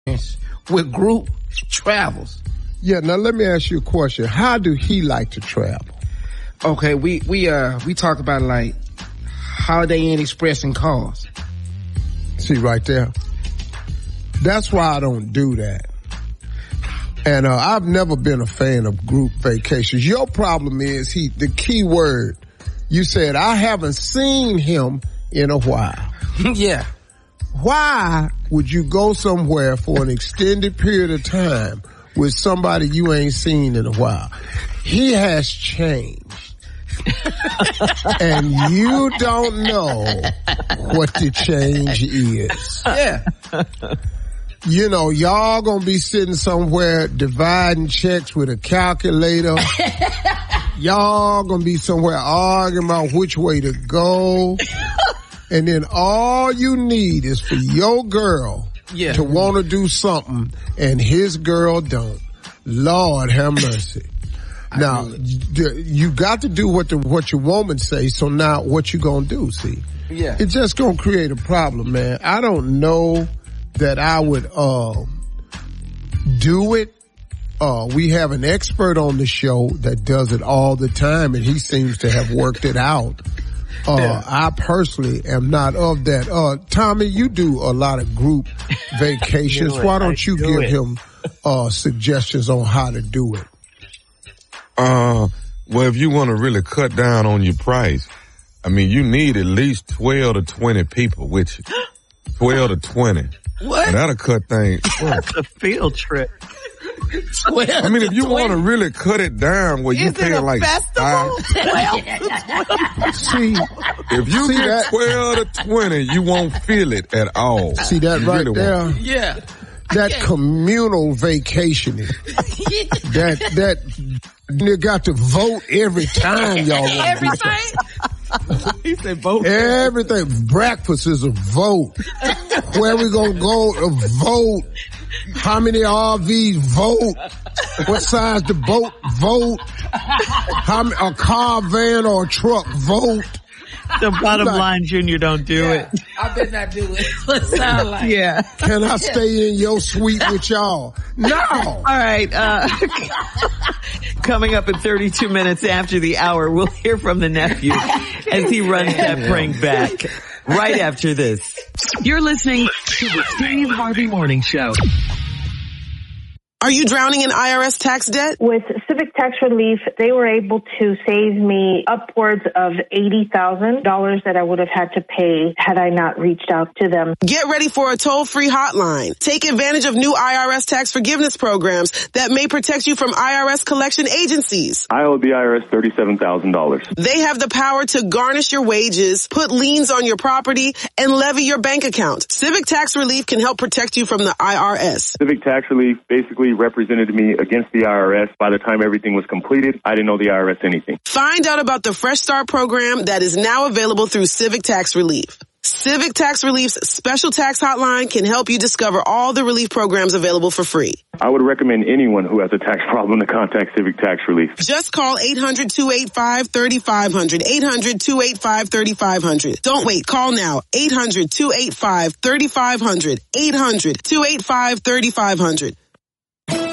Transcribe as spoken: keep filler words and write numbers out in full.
with group travels. Yeah, now let me ask you a question. How do he like to travel? Okay, we, we, uh, we talk about like Holiday Inn Express and cars. See right there? That's why I don't do that. And, uh, I've never been a fan of group vacations. Your problem is he, the key word, you said, I haven't seen him in a while. Yeah. Why would you go somewhere for an extended period of time with somebody you ain't seen in a while? He has changed. And you don't know what the change is. Yeah. You know, y'all gonna be sitting somewhere dividing checks with a calculator. Y'all gonna be somewhere arguing about which way to go. And then all you need is for your girl yeah. to want to do something and his girl don't. Lord have mercy. Now, you got to do what the, what your woman say, so now what you gonna do, see? Yeah. It's just gonna create a problem, man. I don't know that I would, uh, do it. Uh, we have an expert on the show that does it all the time, and he seems to have worked it out. Uh, yeah. I personally am not of that. Uh, Tommy, you do a lot of group vacations. Do Why don't you do give it. him, uh, suggestions on how to do it? Uh, well, if you want to really cut down on your price, I mean, you need at least twelve to twenty people with you. twelve to twenty. What? And that'll cut things. That's a field trip. twelve I mean, if you want to really cut it down where you pay like festival? five. See, if you see get that? twelve to twenty, you won't feel it at all. See that you right really there? Won't. Yeah. That yeah. communal vacationing. that, that, you got to vote every time y'all want Everything? He said vote. Everything. Breakfast is a vote. Where we gonna go? A vote. How many R Vs? Vote. What size the boat? Vote. How many, a car, van, or a truck? Vote. The bottom like, line, Junior, don't do yeah, it. I bet not do it. What sound like? Yeah. Can I stay in your suite with y'all? No. All right. Uh, coming up in thirty-two minutes after the hour, we'll hear from the nephew as he runs that prank back. Right after this. You're listening to the Steve Harvey Morning Show. Are you drowning in I R S tax debt? With Civic Tax Relief, they were able to save me upwards of eighty thousand dollars that I would have had to pay had I not reached out to them. Get ready for a toll-free hotline. Take advantage of new I R S tax forgiveness programs that may protect you from I R S collection agencies. I owe the I R S thirty-seven thousand dollars. They have the power to garnish your wages, put liens on your property, and levy your bank account. Civic Tax Relief can help protect you from the I R S. Civic Tax Relief basically represented me against the I R S. By the time everything was completed, I didn't know the I R S anything. Find out about the Fresh Start program that is now available through Civic Tax Relief. Civic Tax Relief's special tax hotline can help you discover all the relief programs available for free. I would recommend anyone who has a tax problem to contact Civic Tax Relief. Just call eight hundred, two eight five, three five zero zero. eight hundred, two eight five, three five zero zero. Don't wait. Call now. eight hundred, two eight five, three five zero zero. eight hundred, two eight five, three five zero zero.